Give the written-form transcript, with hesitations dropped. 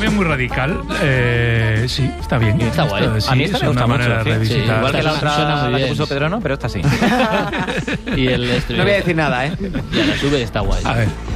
cambio muy radical. Sí, está bien. Está guay. Sí, A mí esta es me una gusta manera mucho. de Sí, revisitar. igual que la Suena otra, muy la que bien. puso Pedro, no, pero esta sí. Y el No voy a decir nada, ¿eh? Y a la sube está guay. A ver.